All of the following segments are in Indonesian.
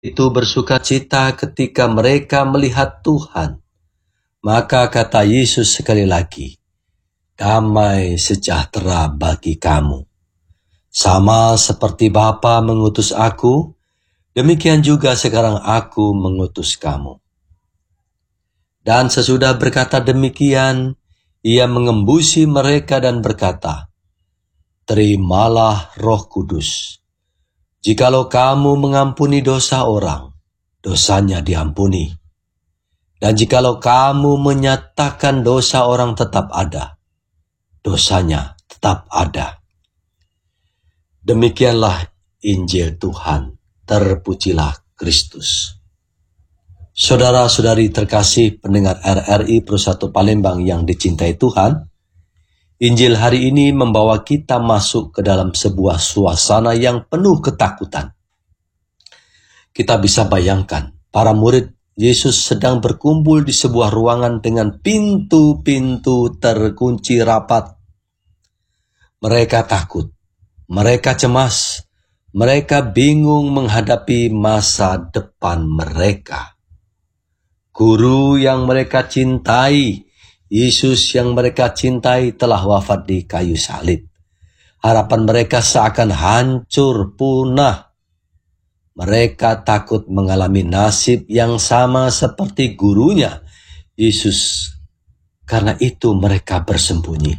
itu bersukacita ketika mereka melihat Tuhan. Maka kata Yesus sekali lagi, damai sejahtera bagi kamu. Sama seperti Bapa mengutus aku, demikian juga sekarang aku mengutus kamu. Dan sesudah berkata demikian, ia mengembusi mereka dan berkata, terimalah Roh Kudus. Jikalau kamu mengampuni dosa orang, dosanya diampuni. Dan jikalau kamu menyatakan dosa orang tetap ada, dosanya tetap ada. Demikianlah Injil Tuhan. Terpujilah Kristus. Saudara-saudari terkasih pendengar RRI Pro 1 Palembang yang dicintai Tuhan, Injil hari ini membawa kita masuk ke dalam sebuah suasana yang penuh ketakutan. Kita bisa bayangkan, para murid Yesus sedang berkumpul di sebuah ruangan dengan pintu-pintu terkunci rapat. Mereka takut, mereka cemas, mereka bingung menghadapi masa depan mereka. Guru yang mereka cintai, Yesus yang mereka cintai telah wafat di kayu salib. Harapan mereka seakan hancur, punah. Mereka takut mengalami nasib yang sama seperti gurunya, Yesus. Karena itu mereka bersembunyi.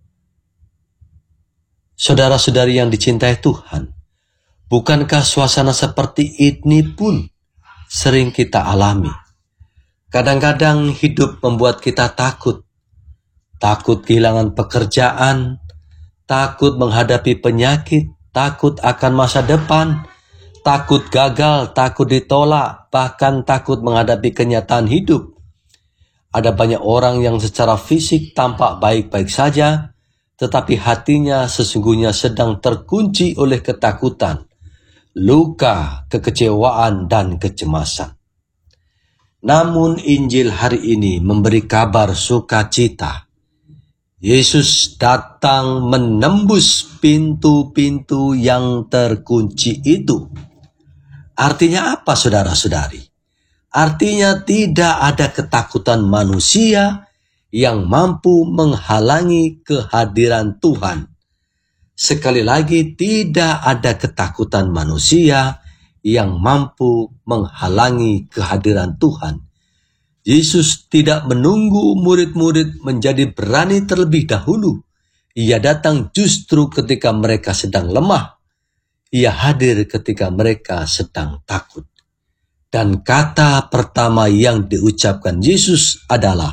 Saudara-saudari yang dicintai Tuhan, bukankah suasana seperti ini pun sering kita alami? Kadang-kadang hidup membuat kita takut. Takut kehilangan pekerjaan, takut menghadapi penyakit, takut akan masa depan, takut gagal, takut ditolak, bahkan takut menghadapi kenyataan hidup. Ada banyak orang yang secara fisik tampak baik-baik saja, tetapi hatinya sesungguhnya sedang terkunci oleh ketakutan, luka, kekecewaan, dan kecemasan. Namun Injil hari ini memberi kabar sukacita. Yesus datang menembus pintu-pintu yang terkunci itu. Artinya apa, saudara-saudari? Artinya tidak ada ketakutan manusia yang mampu menghalangi kehadiran Tuhan. Sekali lagi, tidak ada ketakutan manusia yang mampu menghalangi kehadiran Tuhan. Yesus tidak menunggu murid-murid menjadi berani terlebih dahulu. Ia datang justru ketika mereka sedang lemah. Ia hadir ketika mereka sedang takut. Dan kata pertama yang diucapkan Yesus adalah,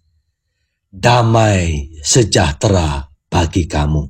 damai sejahtera bagi kamu.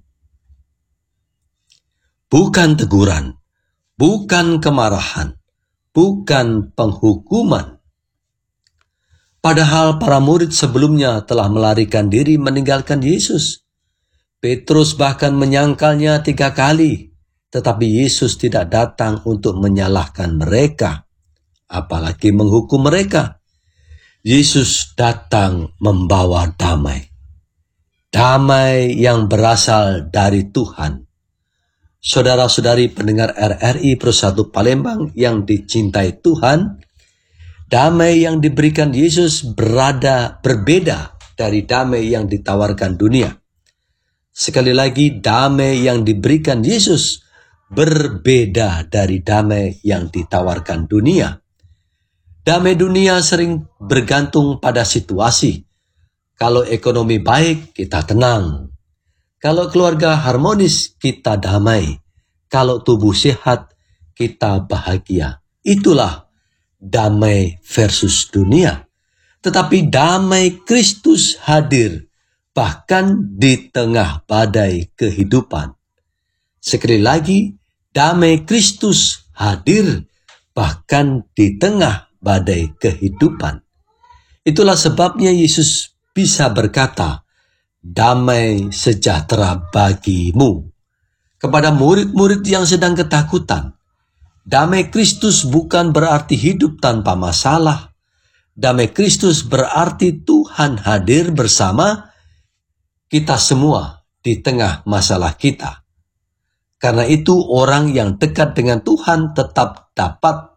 Bukan teguran, bukan kemarahan, bukan penghukuman. Padahal para murid sebelumnya telah melarikan diri meninggalkan Yesus. Petrus bahkan menyangkalnya 3 kali, tetapi Yesus tidak datang untuk menyalahkan mereka, apalagi menghukum mereka. Yesus datang membawa damai. Damai yang berasal dari Tuhan. Saudara-saudari pendengar RRI Pro 1 Palembang yang dicintai Tuhan, damai yang diberikan Yesus berbeda dari damai yang ditawarkan dunia. Sekali lagi, damai yang diberikan Yesus berbeda dari damai yang ditawarkan dunia. Damai dunia sering bergantung pada situasi. Kalau ekonomi baik, kita tenang. Kalau keluarga harmonis, kita damai. Kalau tubuh sehat, kita bahagia. Itulah damai versus dunia. Tetapi damai Kristus hadir bahkan di tengah badai kehidupan. Sekali lagi, damai Kristus hadir bahkan di tengah badai kehidupan. Itulah sebabnya Yesus bisa berkata, damai sejahtera bagimu. Kepada murid-murid yang sedang ketakutan, damai Kristus bukan berarti hidup tanpa masalah. Damai Kristus berarti Tuhan hadir bersama kita semua di tengah masalah kita. Karena itu orang yang dekat dengan Tuhan tetap dapat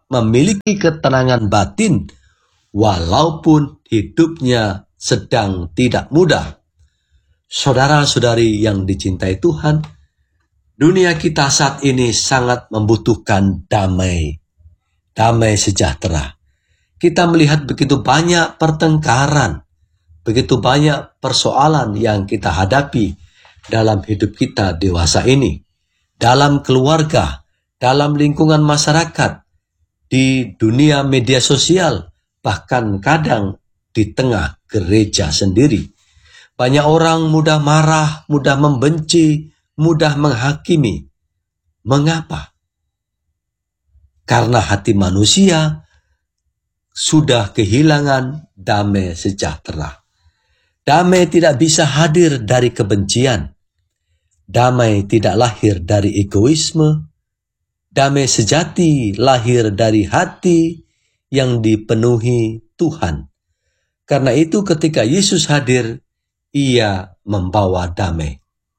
memiliki ketenangan batin walaupun hidupnya sedang tidak mudah. Saudara-saudari yang dicintai Tuhan, dunia kita saat ini sangat membutuhkan damai sejahtera. Kita melihat begitu banyak pertengkaran, begitu banyak persoalan yang kita hadapi dalam hidup kita dewasa ini, dalam keluarga, dalam lingkungan masyarakat, di dunia media sosial, bahkan kadang di tengah gereja sendiri. Banyak orang mudah marah, mudah membenci, mudah menghakimi. Mengapa? Karena hati manusia sudah kehilangan damai sejahtera. Damai tidak bisa hadir dari kebencian. Damai tidak lahir dari egoisme. Damai sejati lahir dari hati yang dipenuhi Tuhan. Karena itu ketika Yesus hadir, Ia membawa damai.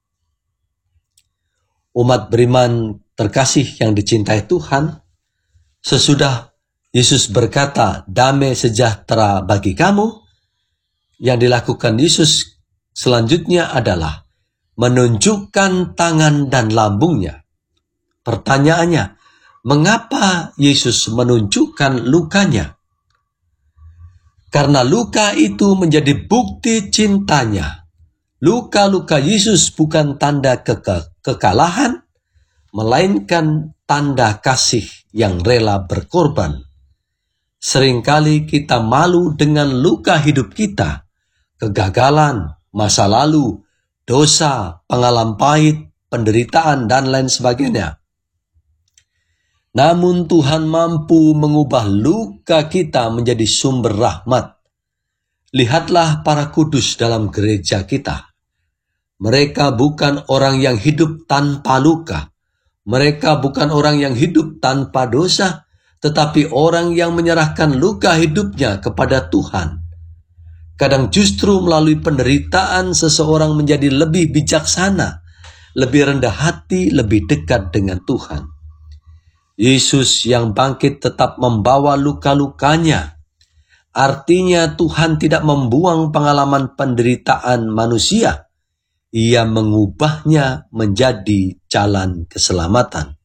Umat beriman terkasih yang dicintai Tuhan, sesudah Yesus berkata, damai sejahtera bagi kamu, yang dilakukan Yesus selanjutnya adalah menunjukkan tangan dan lambungnya. Pertanyaannya, mengapa Yesus menunjukkan lukanya? Karena luka itu menjadi bukti cintanya. Luka-luka Yesus bukan tanda kekalahan, melainkan tanda kasih yang rela berkorban. Seringkali kita malu dengan luka hidup kita, kegagalan, masa lalu, dosa, pengalaman pahit, penderitaan, dan lain sebagainya. Namun Tuhan mampu mengubah luka kita menjadi sumber rahmat. Lihatlah para kudus dalam gereja kita. Mereka bukan orang yang hidup tanpa luka. Mereka bukan orang yang hidup tanpa dosa, tetapi orang yang menyerahkan luka hidupnya kepada Tuhan. Kadang justru melalui penderitaan seseorang menjadi lebih bijaksana, lebih rendah hati, lebih dekat dengan Tuhan. Yesus yang bangkit tetap membawa luka-lukanya. Artinya Tuhan tidak membuang pengalaman penderitaan manusia. Ia mengubahnya menjadi jalan keselamatan.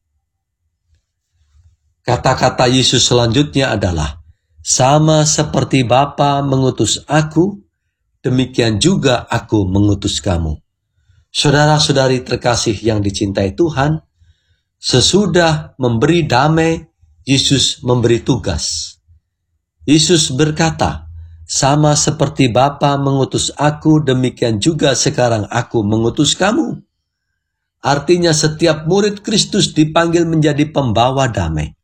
Kata-kata Yesus selanjutnya adalah, sama seperti Bapa mengutus aku, demikian juga aku mengutus kamu. Saudara-saudari terkasih yang dicintai Tuhan, sesudah memberi damai, Yesus memberi tugas. Yesus berkata, sama seperti Bapa mengutus aku, demikian juga sekarang aku mengutus kamu. Artinya setiap murid Kristus dipanggil menjadi pembawa damai.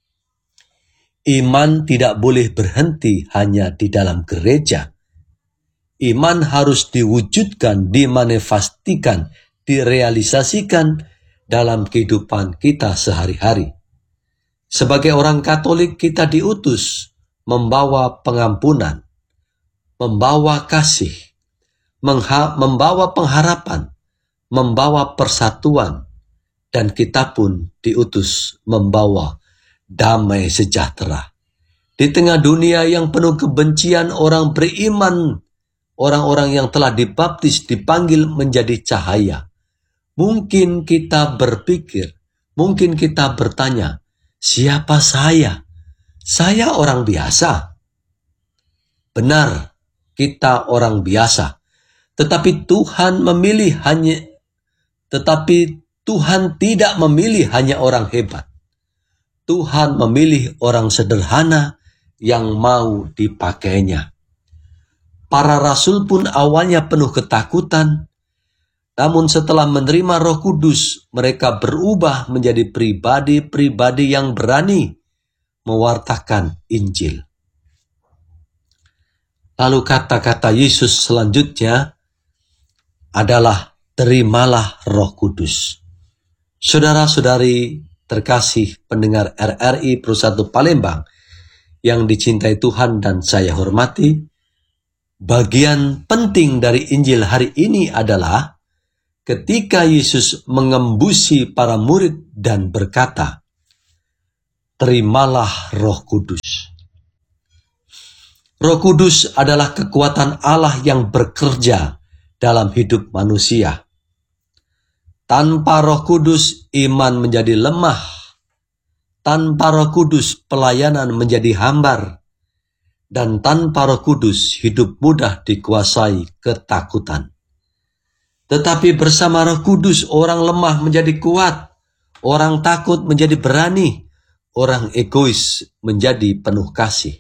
Iman tidak boleh berhenti hanya di dalam gereja. Iman harus diwujudkan, dimanifestasikan, direalisasikan dalam kehidupan kita sehari-hari. Sebagai orang Katolik, kita diutus membawa pengampunan, membawa kasih, membawa pengharapan, membawa persatuan, dan kita pun diutus membawa damai sejahtera. Di tengah dunia yang penuh kebencian, orang beriman, orang-orang yang telah dibaptis dipanggil menjadi cahaya. Mungkin kita berpikir, mungkin kita bertanya, siapa saya? Saya orang biasa. Benar, kita orang biasa. Tetapi Tuhan tidak memilih hanya orang hebat. Tuhan memilih orang sederhana yang mau dipakainya. Para rasul pun awalnya penuh ketakutan, namun setelah menerima Roh Kudus, mereka berubah menjadi pribadi-pribadi yang berani mewartakan Injil. Lalu kata-kata Yesus selanjutnya adalah, terimalah Roh Kudus. Saudara-saudari terkasih pendengar RRI Pro1 Palembang yang dicintai Tuhan dan saya hormati, bagian penting dari Injil hari ini adalah ketika Yesus mengembusi para murid dan berkata, terimalah Roh Kudus. Roh Kudus adalah kekuatan Allah yang bekerja dalam hidup manusia. Tanpa Roh Kudus, iman menjadi lemah. Tanpa Roh Kudus, pelayanan menjadi hambar. Dan tanpa Roh Kudus, hidup mudah dikuasai ketakutan. Tetapi bersama Roh Kudus, orang lemah menjadi kuat, orang takut menjadi berani, orang egois menjadi penuh kasih.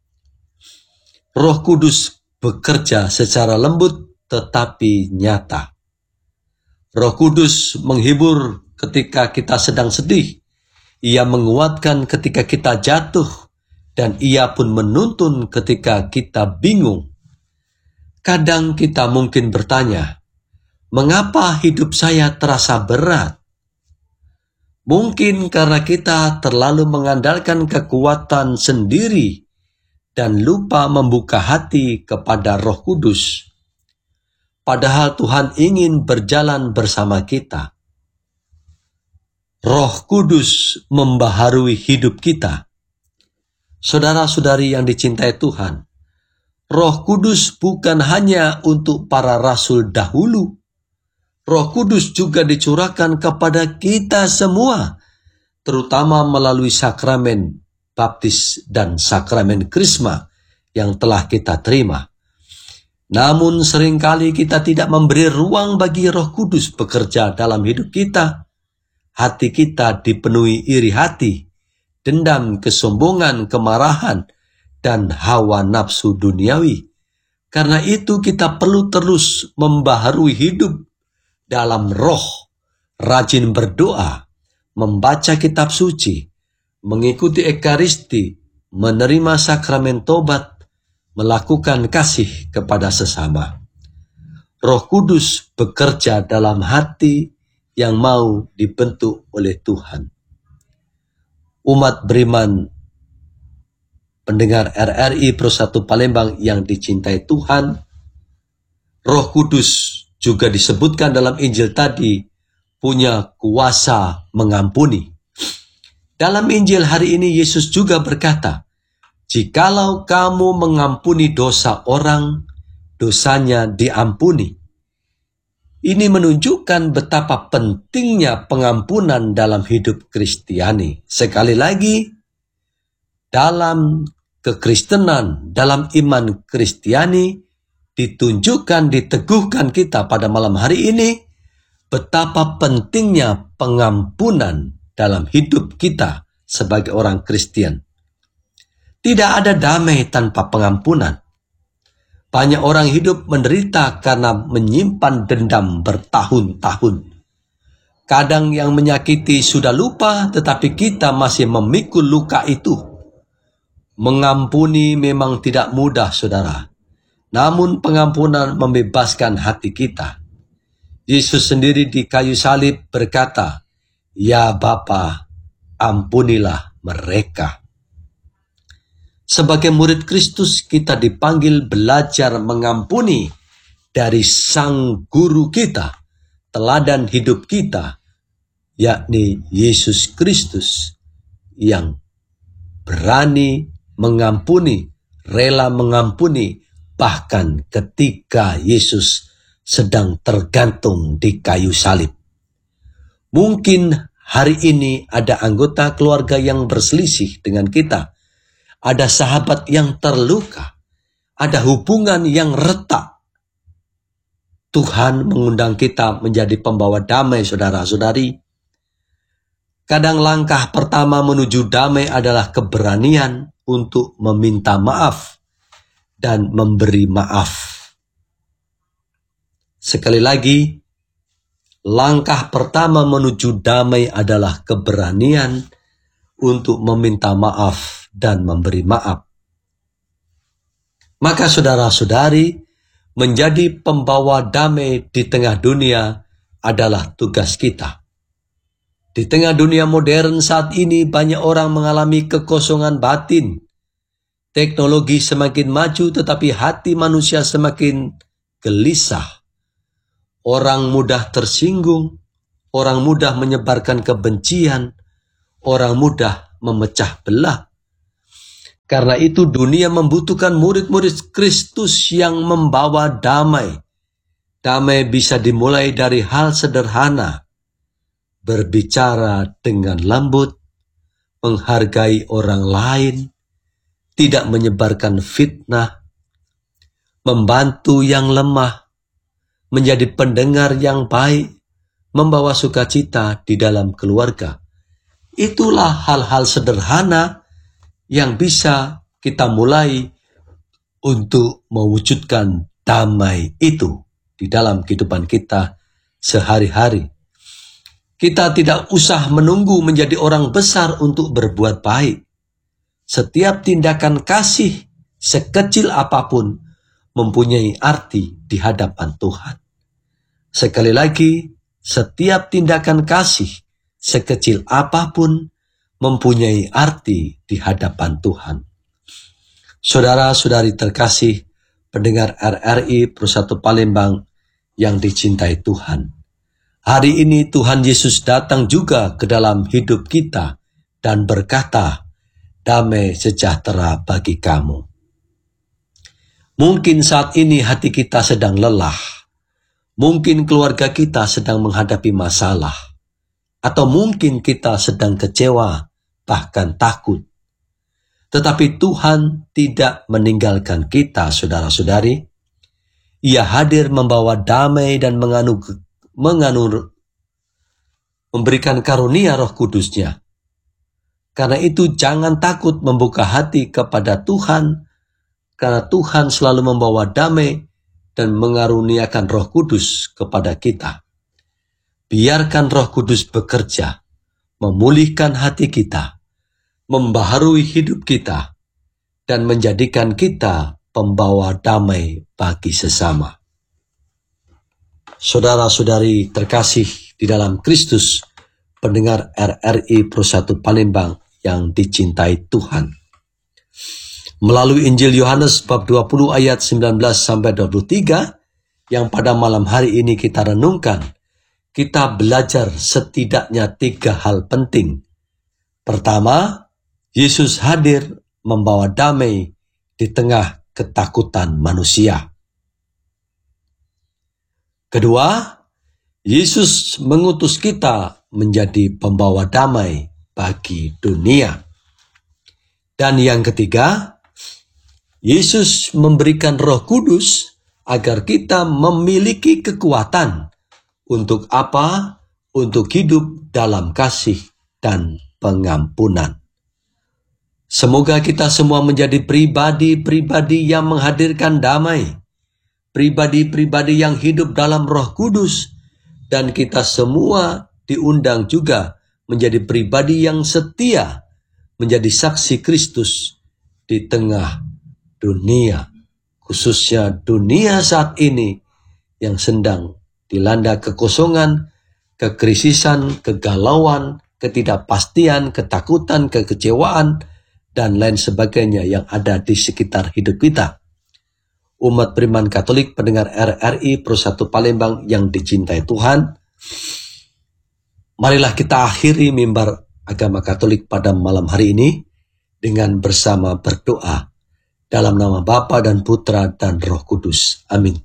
Roh Kudus bekerja secara lembut tetapi nyata. Roh Kudus menghibur ketika kita sedang sedih. Ia menguatkan ketika kita jatuh, dan ia pun menuntun ketika kita bingung. Kadang kita mungkin bertanya, mengapa hidup saya terasa berat? Mungkin karena kita terlalu mengandalkan kekuatan sendiri dan lupa membuka hati kepada Roh Kudus. Padahal Tuhan ingin berjalan bersama kita. Roh Kudus membaharui hidup kita. Saudara-saudari yang dicintai Tuhan, Roh Kudus bukan hanya untuk para rasul dahulu. Roh Kudus juga dicurahkan kepada kita semua, terutama melalui sakramen baptis dan sakramen krisma yang telah kita terima. Namun seringkali kita tidak memberi ruang bagi Roh Kudus bekerja dalam hidup kita. Hati kita dipenuhi iri hati, dendam, kesombongan, kemarahan, dan hawa nafsu duniawi. Karena itu kita perlu terus membaharui hidup dalam roh, rajin berdoa, membaca kitab suci, mengikuti ekaristi, menerima sakramen tobat, melakukan kasih kepada sesama. Roh Kudus bekerja dalam hati yang mau dibentuk oleh Tuhan. Umat beriman pendengar RRI Pro 1 Palembang yang dicintai Tuhan, Roh Kudus juga disebutkan dalam Injil tadi punya kuasa mengampuni. Dalam Injil hari ini Yesus juga berkata, jikalau kamu mengampuni dosa orang, dosanya diampuni. Ini menunjukkan betapa pentingnya pengampunan dalam hidup Kristiani. Sekali lagi, dalam kekristenan, dalam iman Kristiani, ditunjukkan, diteguhkan kita pada malam hari ini, betapa pentingnya pengampunan dalam hidup kita sebagai orang Kristen. Tidak ada damai tanpa pengampunan. Banyak orang hidup menderita karena menyimpan dendam bertahun-tahun. Kadang yang menyakiti sudah lupa, tetapi kita masih memikul luka itu. Mengampuni memang tidak mudah, saudara. Namun pengampunan membebaskan hati kita. Yesus sendiri di kayu salib berkata, ya Bapa, ampunilah mereka. Sebagai murid Kristus, kita dipanggil belajar mengampuni dari Sang Guru kita, teladan hidup kita, yakni Yesus Kristus yang berani mengampuni, rela mengampuni, bahkan ketika Yesus sedang tergantung di kayu salib. Mungkin hari ini ada anggota keluarga yang berselisih dengan kita. Ada sahabat yang terluka, ada hubungan yang retak. Tuhan mengundang kita menjadi pembawa damai, saudara-saudari. Kadang langkah pertama menuju damai adalah keberanian untuk meminta maaf dan memberi maaf. Sekali lagi, langkah pertama menuju damai adalah keberanian untuk meminta maaf dan memberi maaf. Maka saudara-saudari, menjadi pembawa damai di tengah dunia adalah tugas kita. Di tengah dunia modern saat ini banyak orang mengalami kekosongan batin. Teknologi semakin maju tetapi hati manusia semakin gelisah. Orang mudah tersinggung, orang mudah menyebarkan kebencian, orang mudah memecah belah. Karena itu dunia membutuhkan murid-murid Kristus yang membawa damai. Damai bisa dimulai dari hal sederhana. Berbicara dengan lembut, menghargai orang lain, tidak menyebarkan fitnah, membantu yang lemah, menjadi pendengar yang baik, membawa sukacita di dalam keluarga. Itulah hal-hal sederhana yang bisa kita mulai untuk mewujudkan damai itu di dalam kehidupan kita sehari-hari. Kita tidak usah menunggu menjadi orang besar untuk berbuat baik. Setiap tindakan kasih, sekecil apapun, mempunyai arti di hadapan Tuhan. Sekali lagi, setiap tindakan kasih, sekecil apapun, mempunyai arti di hadapan Tuhan. Saudara-saudari terkasih, pendengar RRI Persatu Palembang yang dicintai Tuhan. Hari ini Tuhan Yesus datang juga ke dalam hidup kita dan berkata, damai sejahtera bagi kamu. Mungkin saat ini hati kita sedang lelah. Mungkin keluarga kita sedang menghadapi masalah. Atau mungkin kita sedang kecewa, bahkan takut. Tetapi Tuhan tidak meninggalkan kita, saudara-saudari. Ia hadir membawa damai dan memberikan karunia Roh Kudus-Nya. Karena itu jangan takut membuka hati kepada Tuhan, karena Tuhan selalu membawa damai dan mengaruniakan Roh Kudus kepada kita. Biarkan Roh Kudus bekerja, memulihkan hati kita, membaharui hidup kita, dan menjadikan kita pembawa damai bagi sesama. Saudara-saudari terkasih di dalam Kristus, pendengar RRI Persatu Palembang yang dicintai Tuhan. Melalui Injil Yohanes bab 20 ayat 19-23 yang pada malam hari ini kita renungkan, kita belajar setidaknya 3 hal penting. Pertama, Yesus hadir membawa damai di tengah ketakutan manusia. Kedua, Yesus mengutus kita menjadi pembawa damai bagi dunia. Dan yang ketiga, Yesus memberikan Roh Kudus agar kita memiliki kekuatan. Untuk apa? Untuk hidup dalam kasih dan pengampunan. Semoga kita semua menjadi pribadi-pribadi yang menghadirkan damai. Pribadi-pribadi yang hidup dalam Roh Kudus. Dan kita semua diundang juga menjadi pribadi yang setia, menjadi saksi Kristus di tengah dunia. Khususnya dunia saat ini yang sedang dilanda kekosongan, kekrisisan, kegalauan, ketidakpastian, ketakutan, kekecewaan, dan lain sebagainya yang ada di sekitar hidup kita. Umat beriman Katolik pendengar RRI Persatu Palembang yang dicintai Tuhan, marilah kita akhiri mimbar agama Katolik pada malam hari ini dengan bersama berdoa dalam nama Bapa dan Putra dan Roh Kudus. Amin.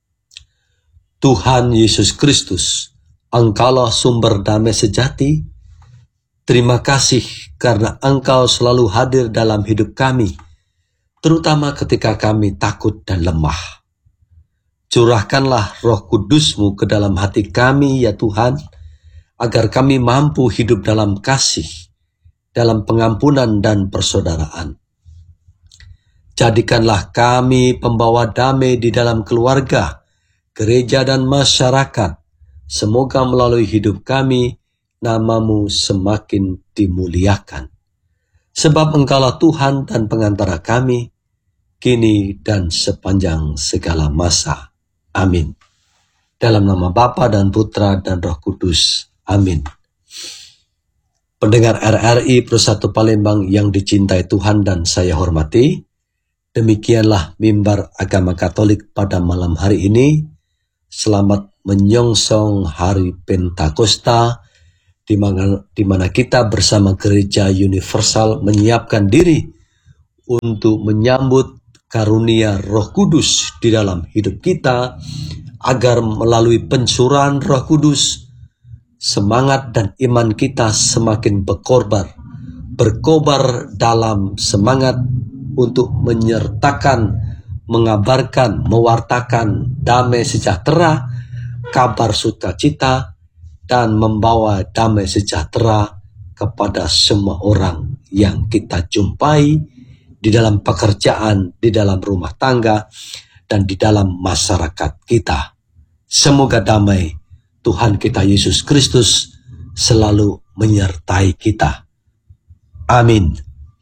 Tuhan Yesus Kristus, Engkaulah sumber damai sejati. Terima kasih karena Engkau selalu hadir dalam hidup kami, terutama ketika kami takut dan lemah. Curahkanlah Roh Kudus-Mu ke dalam hati kami, ya Tuhan, agar kami mampu hidup dalam kasih, dalam pengampunan dan persaudaraan. Jadikanlah kami pembawa damai di dalam keluarga, gereja dan masyarakat. Semoga melalui hidup kami, nama-Mu semakin dimuliakan. Sebab Engkaulah Tuhan dan pengantara kami, kini dan sepanjang segala masa. Amin. Dalam nama Bapa dan Putra dan Roh Kudus. Amin. Pendengar RRI Persatu Palembang yang dicintai Tuhan dan saya hormati, demikianlah mimbar agama Katolik pada malam hari ini. Selamat menyongsong hari Pentakosta, di mana kita bersama Gereja Universal menyiapkan diri untuk menyambut karunia Roh Kudus di dalam hidup kita, agar melalui pencurahan Roh Kudus, semangat dan iman kita semakin berkobar dalam semangat untuk menyertakan, mengabarkan, mewartakan damai sejahtera, kabar sukacita, dan membawa damai sejahtera kepada semua orang yang kita jumpai di dalam pekerjaan, di dalam rumah tangga, dan di dalam masyarakat kita. Semoga damai Tuhan kita Yesus Kristus selalu menyertai kita. Amin.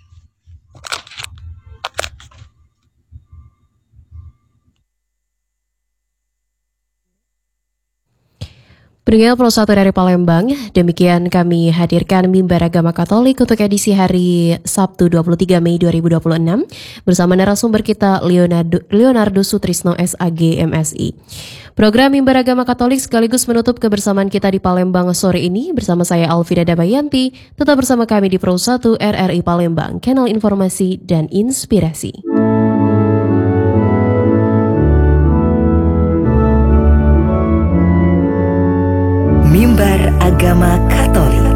Pendengar Pro 1 dari Palembang, demikian kami hadirkan Mimbar Agama Katolik untuk edisi hari Sabtu 23 Mei 2026 bersama narasumber kita Leonardo Sutrisno SAG MSI. Program Mimbar Agama Katolik sekaligus menutup kebersamaan kita di Palembang sore ini bersama saya Alvira Damayanti. Tetap bersama kami di Pro 1 RRI Palembang, kanal informasi dan inspirasi. Mimbar Agama Katolik.